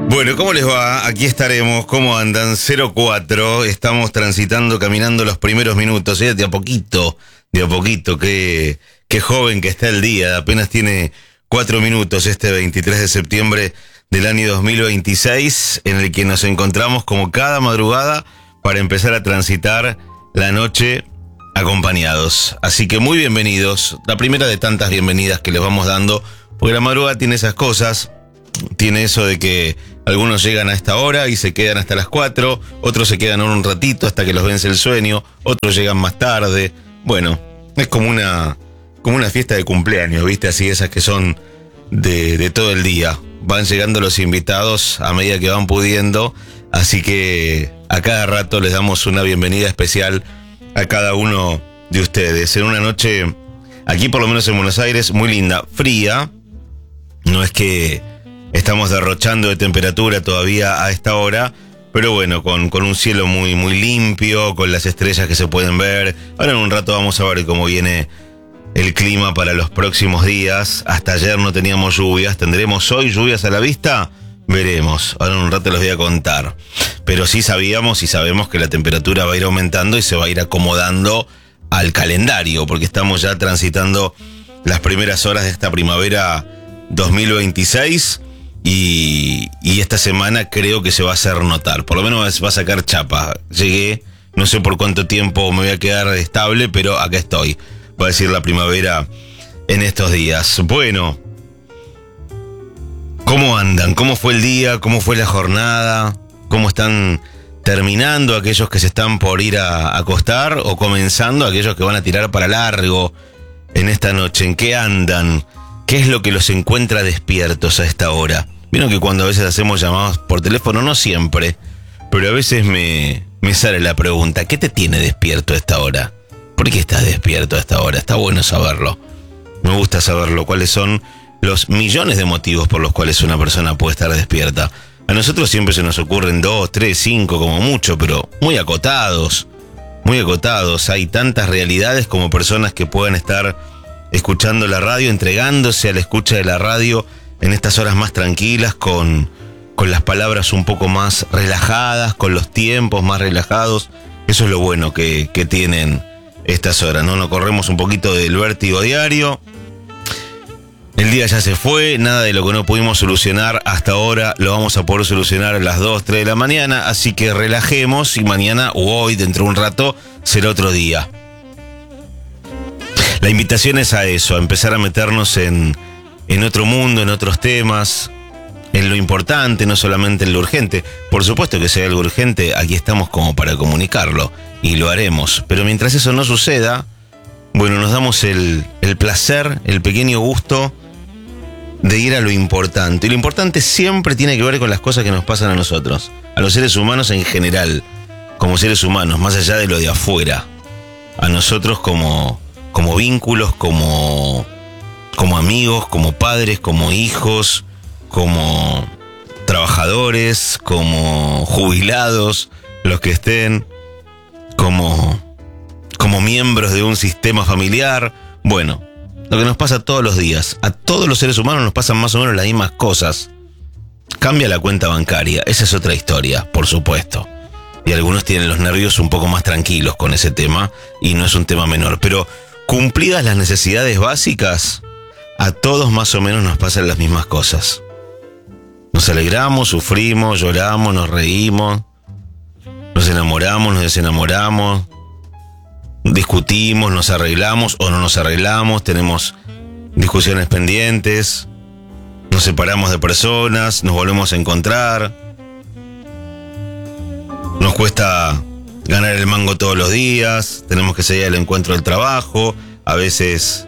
Bueno, ¿cómo les va? Aquí estaremos. ¿Cómo andan? 04. Estamos transitando, caminando los primeros minutos. De a poquito. Qué joven que está el día. Apenas tiene 4 minutos este 23 de septiembre del año 2026, en el que nos encontramos como cada madrugada para empezar a transitar la noche acompañados. Así que muy bienvenidos. La primera de tantas bienvenidas que les vamos dando, porque la madrugada tiene esas cosas. Tiene eso de que algunos llegan a esta hora y se quedan hasta las 4, otros se quedan un ratito hasta que los vence el sueño, otros llegan más tarde. Bueno, es como una fiesta de cumpleaños, ¿viste? Así, esas que son de todo el día. Van llegando los invitados a medida que van pudiendo, así que a cada rato les damos una bienvenida especial a cada uno de ustedes. En una noche, aquí por lo menos en Buenos Aires, muy linda, fría. No es que estamos derrochando de temperatura todavía a esta hora, pero bueno, con un cielo muy, muy limpio, con las estrellas que se pueden ver. Ahora en un rato vamos a ver cómo viene el clima para los próximos días. Hasta ayer no teníamos lluvias. ¿Tendremos hoy lluvias a la vista? Veremos. Ahora en un rato les voy a contar. Pero sí sabíamos y sabemos que la temperatura va a ir aumentando y se va a ir acomodando al calendario, porque estamos ya transitando las primeras horas de esta primavera 2026. Y esta semana creo que se va a hacer notar. Por lo menos va a sacar chapa. Llegué, no sé por cuánto tiempo me voy a quedar estable, pero acá estoy. Va a decir la primavera en estos días. Bueno, ¿cómo andan? ¿Cómo fue el día? ¿Cómo fue la jornada? ¿Cómo están terminando aquellos que se están por ir a acostar? ¿O comenzando aquellos que van a tirar para largo en esta noche? ¿En qué andan? ¿Qué es lo que los encuentra despiertos a esta hora? Vieron que cuando a veces hacemos llamados por teléfono, no siempre, pero a veces me sale la pregunta, ¿qué te tiene despierto a esta hora? ¿Por qué estás despierto a esta hora? Está bueno saberlo. Me gusta saberlo, cuáles son los millones de motivos por los cuales una persona puede estar despierta. A nosotros siempre se nos ocurren 2, 3, 5 como mucho, pero muy acotados. Muy acotados. Hay tantas realidades como personas que pueden estar escuchando la radio, entregándose a la escucha de la radio en estas horas más tranquilas, con las palabras un poco más relajadas, con los tiempos más relajados. Eso es lo bueno que tienen estas horas, ¿no? Nos corremos un poquito del vértigo diario. El día ya se fue, nada de lo que no pudimos solucionar hasta ahora lo vamos a poder solucionar a las 2, 3 de la mañana, así que relajemos y mañana o hoy, dentro de un rato, será otro día. La invitación es a eso, a empezar a meternos en otro mundo, en otros temas, en lo importante, no solamente en lo urgente. Por supuesto que si hay algo urgente, aquí estamos como para comunicarlo, y lo haremos. Pero mientras eso no suceda, bueno, nos damos el placer, el pequeño gusto de ir a lo importante. Y lo importante siempre tiene que ver con las cosas que nos pasan a nosotros, a los seres humanos en general, como seres humanos, más allá de lo de afuera. A nosotros como vínculos, como amigos, como padres, como hijos, como trabajadores, como jubilados, los que estén, como miembros de un sistema familiar. Bueno, lo que nos pasa todos los días, a todos los seres humanos nos pasan más o menos las mismas cosas. Cambia la cuenta bancaria, esa es otra historia, por supuesto. Y algunos tienen los nervios un poco más tranquilos con ese tema, y no es un tema menor, pero cumplidas las necesidades básicas, a todos más o menos nos pasan las mismas cosas. Nos alegramos, sufrimos, lloramos, nos reímos, nos enamoramos, nos desenamoramos, discutimos, nos arreglamos o no nos arreglamos, tenemos discusiones pendientes, nos separamos de personas, nos volvemos a encontrar, nos cuesta ganar el mango todos los días, tenemos que salir al encuentro del trabajo, a veces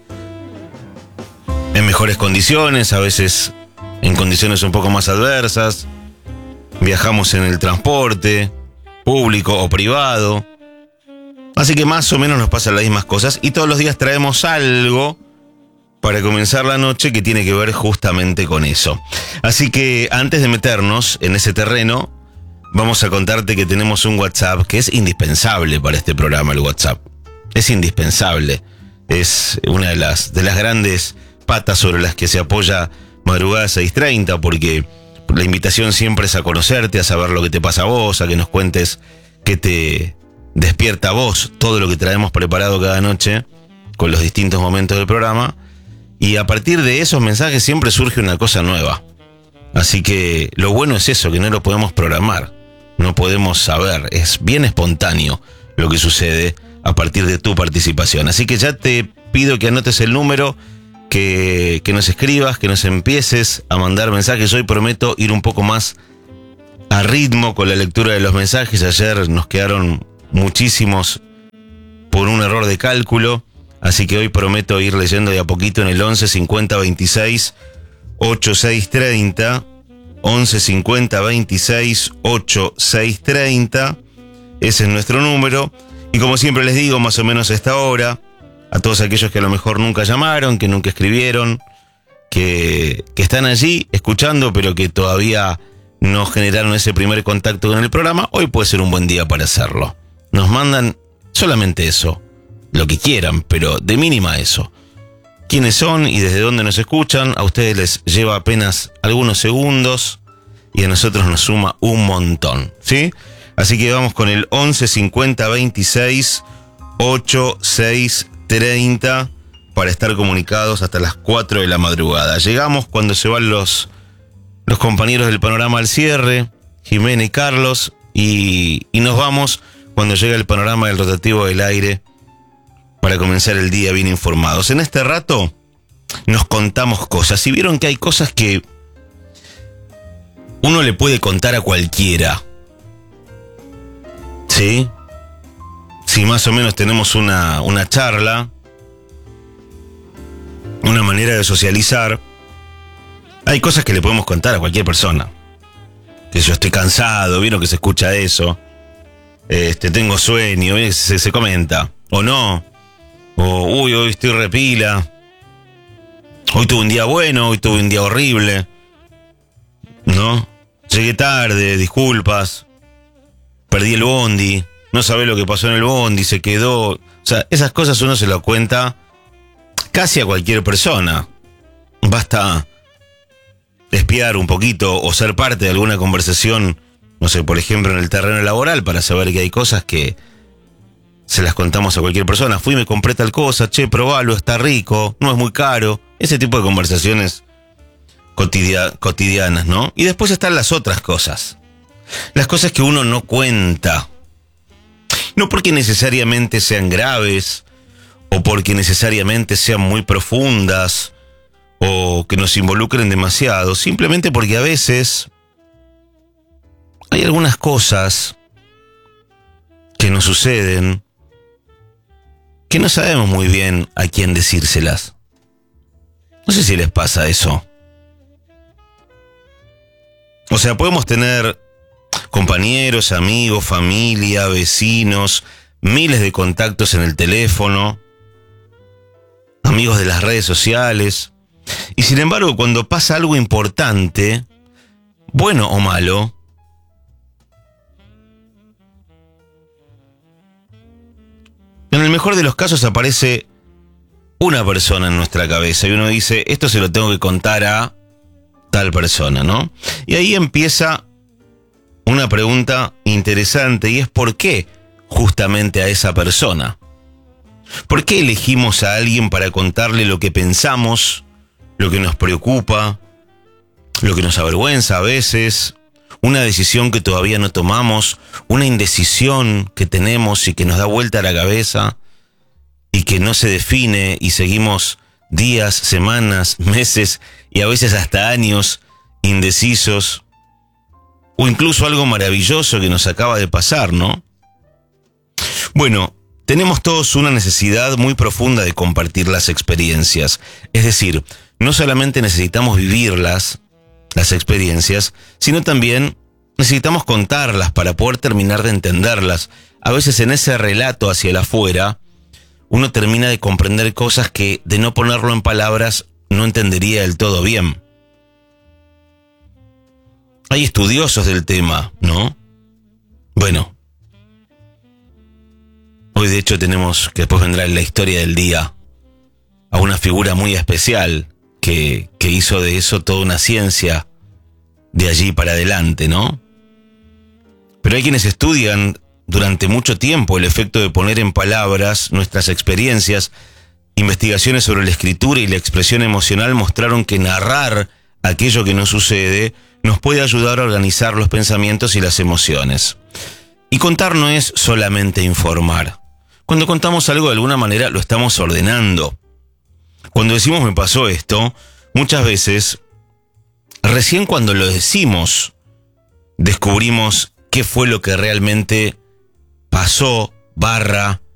en mejores condiciones, a veces en condiciones un poco más adversas, viajamos en el transporte público o privado, así que más o menos nos pasan las mismas cosas y todos los días traemos algo para comenzar la noche que tiene que ver justamente con eso. Así que antes de meternos en ese terreno, vamos a contarte que tenemos un WhatsApp que es indispensable para este programa. El WhatsApp es indispensable, es una de las grandes patas sobre las que se apoya Madrugada 630, porque La invitación siempre es a conocerte, a saber lo que te pasa a vos, a que nos cuentes qué te despierta a vos, todo lo que traemos preparado cada noche con los distintos momentos del programa. Y a partir de esos mensajes siempre surge una cosa nueva. Así que lo bueno es eso, que no lo podemos programar, no podemos saber, es bien espontáneo lo que sucede a partir de tu participación. Así que ya te pido que anotes el número, que nos escribas, que nos empieces a mandar mensajes. Hoy prometo ir un poco más a ritmo con la lectura de los mensajes. Ayer nos quedaron muchísimos por un error de cálculo, así que hoy prometo ir leyendo de a poquito en el 11 50 26 8630, 11 50 26 8630, ese es nuestro número. Y como siempre les digo, más o menos a esta hora, a todos aquellos que a lo mejor nunca llamaron, que nunca escribieron, que están allí escuchando, pero que todavía no generaron ese primer contacto con el programa, hoy puede ser un buen día para hacerlo. Nos mandan solamente eso, lo que quieran, pero de mínima eso. Quiénes son y desde dónde nos escuchan, a ustedes les lleva apenas algunos segundos y a nosotros nos suma un montón, ¿sí? Así que vamos con el 11 50 26 8630 para estar comunicados hasta las 4 de la madrugada. Llegamos cuando se van los compañeros del panorama al cierre, Jimena y Carlos, y nos vamos cuando llega el panorama del rotativo del aire para comenzar el día bien informados. En este rato nos contamos cosas. Si vieron que hay cosas que uno le puede contar a cualquiera, ¿sí? Si más o menos tenemos una charla, una manera de socializar, hay cosas que le podemos contar a cualquier persona. Que yo estoy cansado, vieron que se escucha eso. Tengo sueño, se comenta. O no. O, hoy estoy repila. Hoy tuve un día bueno, hoy tuve un día horrible. ¿No? Llegué tarde, disculpas. Perdí el bondi. No sabés lo que pasó en el bondi, se quedó. O sea, esas cosas uno se lo cuenta casi a cualquier persona. Basta espiar un poquito o ser parte de alguna conversación, no sé, por ejemplo en el terreno laboral, para saber que hay cosas que se las contamos a cualquier persona. Fui y me compré tal cosa, che, probalo, está rico, no es muy caro. Ese tipo de conversaciones cotidianas, ¿no? Y después están las otras cosas. Las cosas que uno no cuenta. No porque necesariamente sean graves, o porque necesariamente sean muy profundas, o que nos involucren demasiado. Simplemente porque a veces hay algunas cosas que nos suceden que no sabemos muy bien a quién decírselas. No sé si les pasa eso. O sea, podemos tener compañeros, amigos, familia, vecinos, miles de contactos en el teléfono, amigos de las redes sociales, y sin embargo, cuando pasa algo importante, bueno o malo, en el mejor de los casos aparece una persona en nuestra cabeza y uno dice, esto se lo tengo que contar a tal persona, ¿no? Y ahí empieza una pregunta interesante, y es ¿por qué justamente a esa persona? ¿Por qué elegimos a alguien para contarle lo que pensamos, lo que nos preocupa, lo que nos avergüenza a veces, una decisión que todavía no tomamos, una indecisión que tenemos y que nos da vuelta a la cabeza y que no se define y seguimos días, semanas, meses y a veces hasta años indecisos? O incluso algo maravilloso que nos acaba de pasar, ¿no? Bueno, tenemos todos una necesidad muy profunda de compartir las experiencias. Es decir, no solamente necesitamos vivirlas, las experiencias, sino también necesitamos contarlas para poder terminar de entenderlas. A veces en ese relato hacia el afuera, uno termina de comprender cosas que, de no ponerlo en palabras, no entendería del todo bien. Hay estudiosos del tema, ¿no? Bueno, hoy de hecho tenemos, que después vendrá en la historia del día, a una figura muy especial que hizo de eso toda una ciencia de allí para adelante, ¿no? Pero hay quienes estudian durante mucho tiempo el efecto de poner en palabras nuestras experiencias. Investigaciones sobre la escritura y la expresión emocional mostraron que narrar aquello que nos sucede nos puede ayudar a organizar los pensamientos y las emociones. Y contar no es solamente informar. Cuando contamos algo, de alguna manera lo estamos ordenando. Cuando decimos me pasó esto, muchas veces, recién cuando lo decimos, descubrimos qué fue lo que realmente pasó,